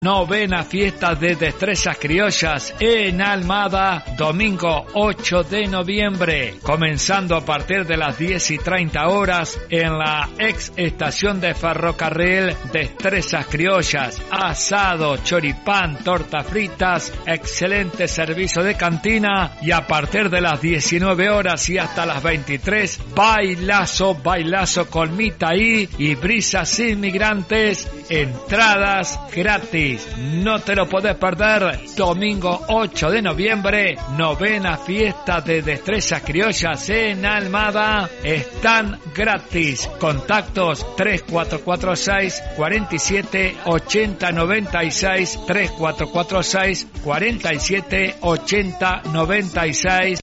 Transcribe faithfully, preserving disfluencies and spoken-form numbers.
Novena fiesta de destrezas criollas en Almada, domingo ocho de noviembre, comenzando a partir de las diez y treinta horas en la ex estación de ferrocarril. Destrezas criollas, asado, choripán, tortas fritas, excelente servicio de cantina, y a partir de las diecinueve horas y hasta las veintitrés, bailazo, bailazo con Mitaí y Brisas Inmigrantes, entradas gratis. No te lo podés perder. Domingo ocho de noviembre, novena fiesta de destrezas criollas en Almada. Están gratis. Contactos tres cuatro cuatro seis, cuatro siete, ocho cero nueve seis, tres cuatro cuatro seis, cuatro siete, ocho cero nueve seis.